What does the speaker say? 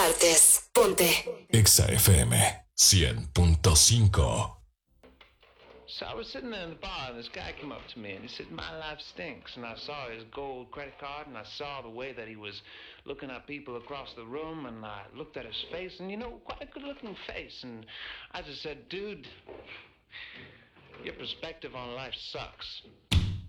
Artes, ponte. Exa FM 100.5. So I was sitting there in the bar, and this guy came up to me, and he said, "My life stinks." And I saw his gold credit card, and I saw the way that he was looking at people across the room, and I looked at his face, and, quite a good-looking face. And I just said, "Dude, your perspective on life sucks."